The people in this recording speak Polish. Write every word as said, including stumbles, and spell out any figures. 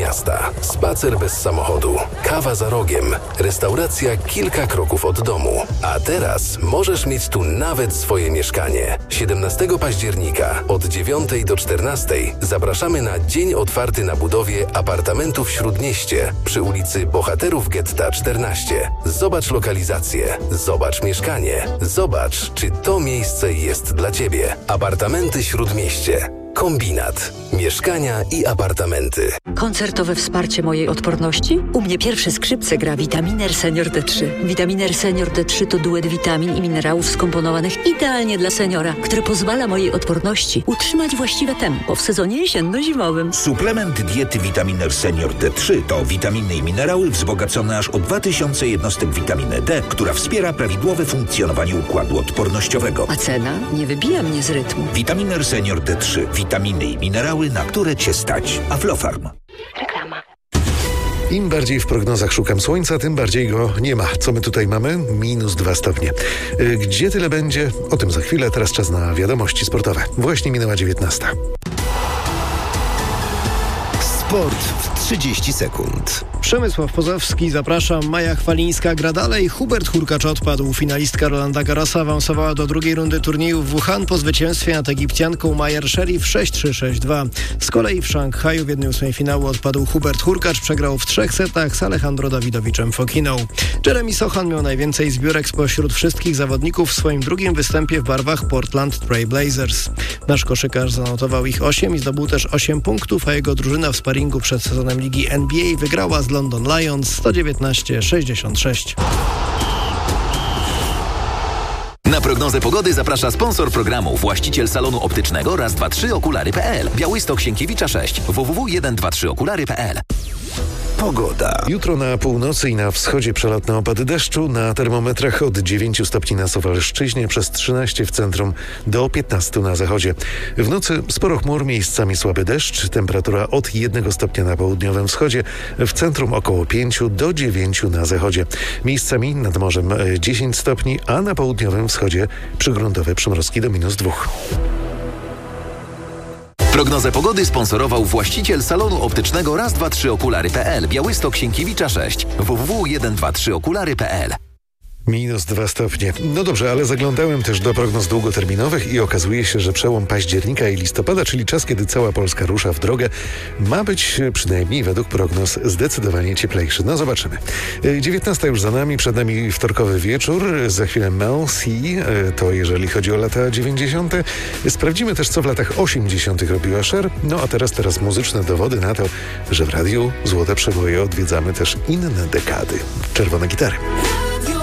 miasta, spacer bez samochodu, kawa za rogiem, restauracja kilka kroków od domu. A teraz możesz mieć tu nawet swoje mieszkanie. siedemnastego października od dziewiątej do czternastej zapraszamy na dzień otwarty na budowie apartamentów w Śródmieście przy ulicy Bohaterów Getta czternaście. Zobacz lokalizację, zobacz mieszkanie, zobacz, czy to miejsce jest dla Ciebie. Apartamenty Śródmieście. Kombinat. Mieszkania i apartamenty. Koncertowe wsparcie mojej odporności? U mnie pierwsze skrzypce gra Vitaminer Senior D trzy. Vitaminer Senior D trzy to duet witamin i minerałów skomponowanych idealnie dla seniora, który pozwala mojej odporności utrzymać właściwe tempo w sezonie jesienno-zimowym. Suplement diety Vitaminer Senior D trzy to witaminy i minerały wzbogacone aż o dwa tysiące jednostek witaminy D, która wspiera prawidłowe funkcjonowanie układu odpornościowego. A cena nie wybija mnie z rytmu. Vitaminer Senior D trzy. Witaminy i minerały, na które Cię stać. Aflofarm. Reklama. Im bardziej w prognozach szukam słońca, tym bardziej go nie ma. Co my tutaj mamy? Minus dwa stopnie. Gdzie tyle będzie? O tym za chwilę. Teraz czas na wiadomości sportowe. Właśnie minęła dziewiętnasta. Sport w trzydzieści sekund. Przemysław Pozowski, zapraszam. Maja Chwalińska gra dalej. Hubert Hurkacz odpadł. Finalistka Rolanda Garrosa awansowała do drugiej rundy turnieju w Wuhan po zwycięstwie nad Egipcjanką Majer Sherif sześć trzy sześć dwa. Z kolei w Szanghaju w jednej ósmej finału odpadł Hubert Hurkacz. Przegrał w trzech setach z Alejandro Dawidowiczem Fokiną. Jeremy Sochan miał najwięcej zbiórek spośród wszystkich zawodników w swoim drugim występie w barwach Portland Trail Blazers. Nasz koszykarz zanotował ich osiem i zdobył też osiem punktów, a jego drużyna w sparingu przed sezonem Ligi N B A wygrała z London Lions sto dziewiętnaście sześćdziesiąt sześć. Na prognozę pogody zaprasza sponsor programu, właściciel salonu optycznego raz dwa trzy okulary kropka p l. Białystok Sienkiewicza sześć. w w w kropka sto dwadzieścia trzy okulary kropka p l. Pogoda. Jutro na północy i na wschodzie przelotne opady deszczu, na termometrach od dziewięciu stopni na Suwalszczyźnie, przez trzynaście w centrum do piętnastu na zachodzie. W nocy sporo chmur, miejscami słaby deszcz, temperatura od jednego stopnia na południowym wschodzie, w centrum około pięciu do dziewięciu na zachodzie. Miejscami nad morzem dziesięć stopni, a na południowym wschodzie przygruntowe przymrozki do minus dwóch. Prognozę pogody sponsorował właściciel salonu optycznego raz dwa trzy okulary kropka p l. Białystok Sienkiewicza sześć. w w w kropka sto dwadzieścia trzy okulary kropka p l. Minus dwa stopnie. No dobrze, ale zaglądałem też do prognoz długoterminowych i okazuje się, że przełom października i listopada, czyli czas, kiedy cała Polska rusza w drogę, ma być przynajmniej według prognoz zdecydowanie cieplejszy. No zobaczymy. dziewiętnasta już za nami, przed nami wtorkowy wieczór, za chwilę Mel C, to jeżeli chodzi o lata dziewięćdziesiąte. Sprawdzimy też, co w latach osiemdziesiątych robiła Cher. No a teraz, teraz muzyczne dowody na to, że w radiu Złote Przeboje odwiedzamy też inne dekady. Czerwone gitary.